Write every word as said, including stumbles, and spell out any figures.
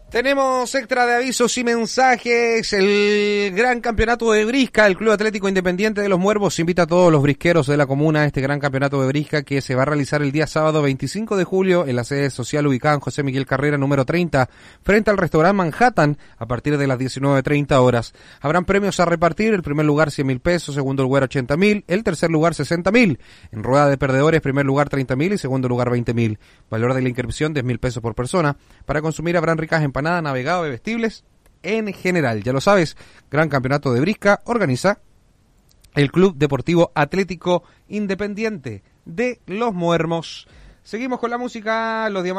Tenemos extra de avisos y mensajes. El gran campeonato de brisca, el Club Atlético Independiente de los Muervos invita a todos los brisqueros de la comuna a este gran campeonato de brisca que se va a realizar el día sábado veinticinco de julio en la sede social ubicada en José Miguel Carrera número treinta, frente al restaurante Manhattan, a partir de las diecinueve treinta horas. Habrán premios a repartir: el primer lugar cien mil pesos, segundo lugar ochenta mil, el tercer lugar sesenta mil. En rueda de perdedores, primer lugar treinta mil y segundo lugar veinte mil. Valor de la inscripción diez mil pesos por persona. Para consumir habrán ricas empanadas, nada, navegado, bebestibles en general. Ya lo sabes, gran campeonato de brisca organiza el Club Deportivo Atlético Independiente de los Muermos. Seguimos con la música, los diamantes.